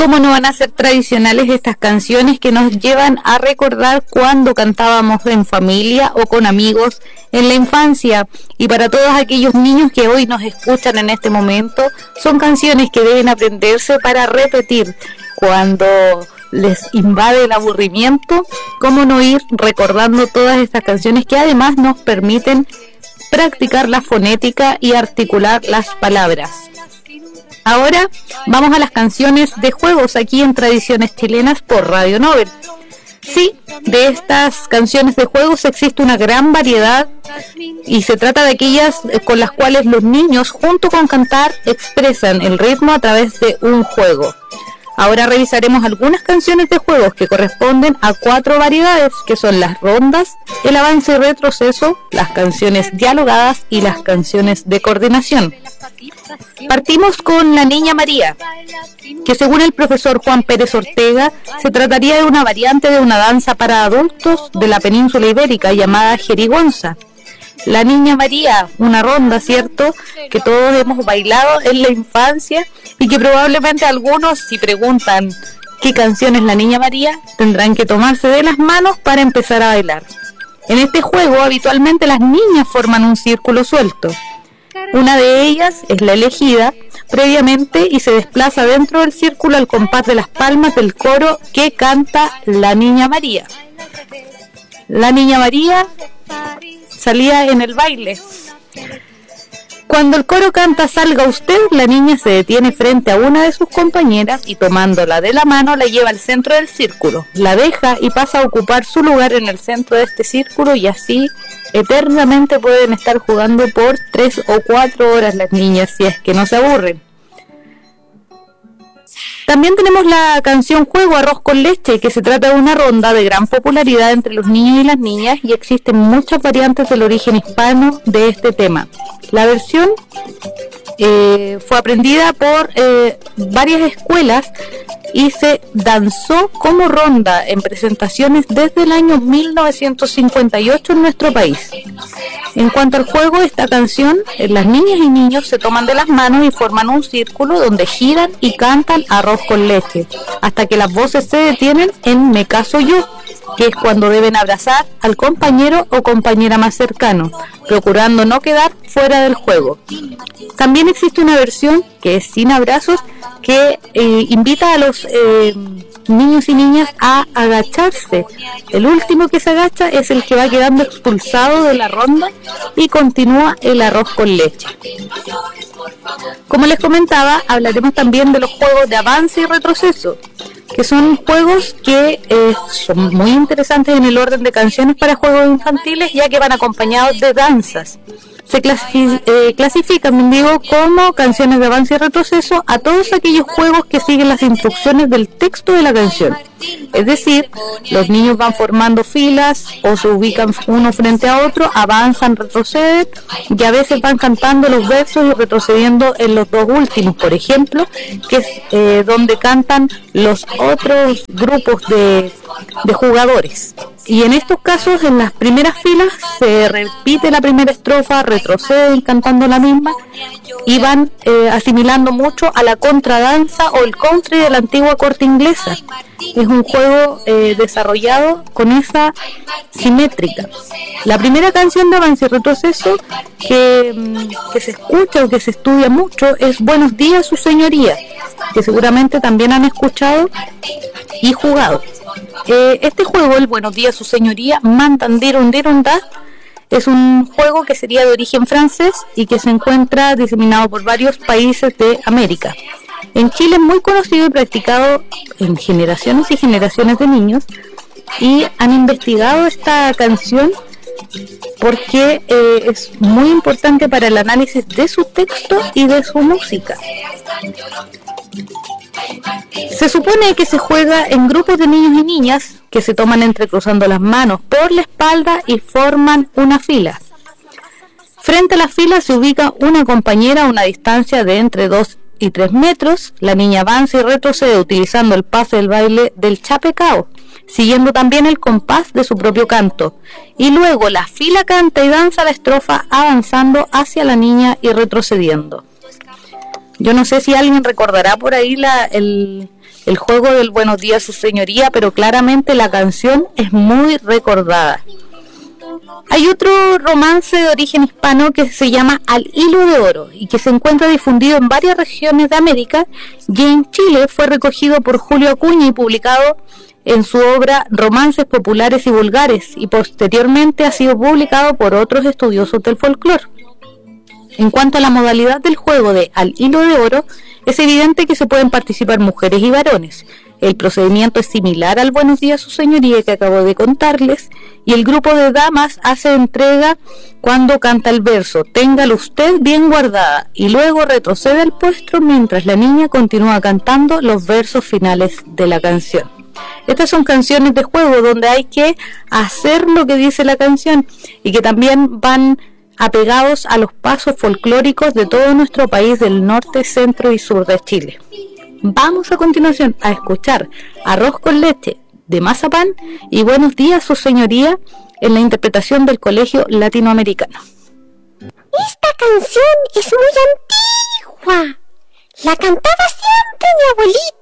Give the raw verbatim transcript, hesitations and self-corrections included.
¿Cómo no van a ser tradicionales estas canciones que nos llevan a recordar cuando cantábamos en familia o con amigos en la infancia? Y para todos aquellos niños que hoy nos escuchan en este momento, son canciones que deben aprenderse para repetir cuando les invade el aburrimiento. ¿Cómo no ir recordando todas estas canciones que además nos permiten practicar la fonética y articular las palabras? Ahora vamos a las canciones de juegos aquí en Tradiciones Chilenas por Radio Nobel. Sí, de estas canciones de juegos existe una gran variedad y se trata de aquellas con las cuales los niños, junto con cantar, expresan el ritmo a través de un juego. Ahora revisaremos algunas canciones de juegos que corresponden a cuatro variedades, que son las rondas, el avance y retroceso, las canciones dialogadas y las canciones de coordinación. Partimos con La Niña María, que según el profesor Juan Pérez Ortega, se trataría de una variante de una danza para adultos de la península ibérica llamada jerigonza. La Niña María, una ronda, ¿cierto?, que todos hemos bailado en la infancia y que probablemente algunos, si preguntan qué canción es La Niña María, tendrán que tomarse de las manos para empezar a bailar. En este juego, habitualmente las niñas forman un círculo suelto. Una de ellas es la elegida previamente y se desplaza dentro del círculo al compás de las palmas del coro que canta La Niña María. La Niña María salía en el baile. Cuando el coro canta Salga usted, la niña se detiene frente a una de sus compañeras y tomándola de la mano la lleva al centro del círculo, la deja y pasa a ocupar su lugar en el centro de este círculo, y así eternamente pueden estar jugando por tres o cuatro horas las niñas si es que no se aburren. También tenemos la canción Juego Arroz con Leche, que se trata de una ronda de gran popularidad entre los niños y las niñas, y existen muchas variantes del origen hispano de este tema. La versión eh, fue aprendida por eh, varias escuelas y se danzó como ronda en presentaciones desde el año mil novecientos cincuenta y ocho en nuestro país. En cuanto al juego, esta canción, eh, las niñas y niños se toman de las manos y forman un círculo donde giran y cantan Arroz con Leche, hasta que las voces se detienen en Me caso yo, que es cuando deben abrazar al compañero o compañera más cercano, procurando no quedar fuera del juego. También existe una versión que es sin abrazos, que eh, invita a los eh, niños y niñas a agacharse. El último que se agacha es el que va quedando expulsado de la ronda y continúa el arroz con leche. Como les comentaba, hablaremos también de los juegos de avance y retroceso, que son juegos que eh, son muy interesantes en el orden de canciones para juegos infantiles, ya que van acompañados de danzas. Se clasi- eh, clasifican, digo, como canciones de avance y retroceso a todos aquellos juegos que siguen las instrucciones del texto de la canción. Es decir, los niños van formando filas o se ubican uno frente a otro, avanzan, retroceden y a veces van cantando los versos y retrocediendo en los dos últimos, por ejemplo, que es eh, donde cantan los otros grupos de, de jugadores. Y en estos casos, en las primeras filas se repite la primera estrofa, retroceden cantando la misma y van eh, asimilando mucho a la contradanza o el country de la antigua corte inglesa. Es un juego eh, desarrollado con esa simétrica. La primera canción de avance y retroceso que, que se escucha o que se estudia mucho es Buenos días, su señoría, que seguramente también han escuchado y jugado. Eh, este juego, el Buenos días, su señoría, Mandandiron Dirunda, es un juego que sería de origen francés y que se encuentra diseminado por varios países de América. En Chile es muy conocido y practicado en generaciones y generaciones de niños, y han investigado esta canción porque eh, es muy importante para el análisis de su texto y de su música. Se supone que se juega en grupos de niños y niñas que se toman entrecruzando las manos por la espalda y forman una fila. Frente a la fila se ubica una compañera a una distancia de entre dos y tres metros. La niña avanza y retrocede utilizando el pase del baile del chapecao, siguiendo también el compás de su propio canto, y luego la fila canta y danza la estrofa avanzando hacia la niña y retrocediendo. Yo no sé si alguien recordará por ahí la, el, el juego del buenos días su señoría, pero claramente la canción es muy recordada. Hay otro romance de origen hispano que se llama Al hilo de oro y que se encuentra difundido en varias regiones de América, y en Chile fue recogido por Julio Acuña y publicado en su obra Romances populares y vulgares, y posteriormente ha sido publicado por otros estudiosos del folclore. En cuanto a la modalidad del juego de Al hilo de oro, es evidente que se pueden participar mujeres y varones. El procedimiento es similar al buenos días su señoría que acabo de contarles, y el grupo de damas hace entrega cuando canta el verso téngalo usted bien guardada, y luego retrocede al puesto mientras la niña continúa cantando los versos finales de la canción. Estas son canciones de juego donde hay que hacer lo que dice la canción y que también van apegados a los pasos folclóricos de todo nuestro país del norte, centro y sur de Chile. Vamos a continuación a escuchar Arroz con leche de Mazapán y Buenos días su señoría en la interpretación del Colegio Latinoamericano. Esta canción es muy antigua. La cantaba siempre mi abuelita.